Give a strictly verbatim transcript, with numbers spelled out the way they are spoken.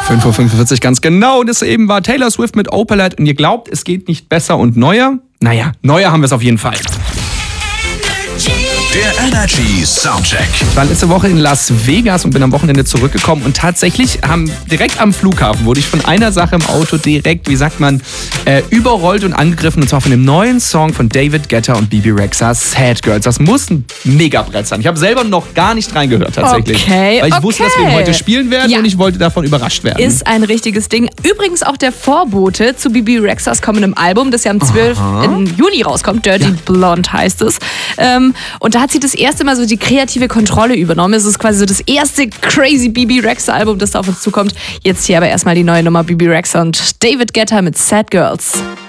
fünf Uhr fünfundvierzig ganz genau. Das eben war Taylor Swift mit Opalite. Und ihr glaubt, es geht nicht besser und neuer? Naja, neuer haben wir es auf jeden Fall. Der Energy Soundcheck. Ich war letzte Woche in Las Vegas und bin am Wochenende zurückgekommen. Und tatsächlich haben direkt am Flughafen wurde ich von einer Sache im Auto direkt, wie sagt man, äh, überrollt und angegriffen. Und zwar von dem neuen Song von David Guetta und Bebe Rexha, Sad Girls. Das muss ein Megabrett sein. Ich habe selber noch gar nicht reingehört tatsächlich. Okay, Weil ich okay. wusste, dass wir ihn heute spielen werden Ja. und ich wollte davon überrascht werden. Ist ein richtiges Ding. Übrigens auch der Vorbote zu Bebe Rexhas kommendem Album, das ja am zwölften Juni rauskommt. Dirty Ja. Blonde heißt es. Ähm, und da hat sie das erste Mal so die kreative Kontrolle übernommen. Es ist quasi so das erste crazy Bebe Rexha Album, das da auf uns zukommt. Jetzt hier aber erstmal die neue Nummer Bebe Rexha und David Guetta mit Sad Girls.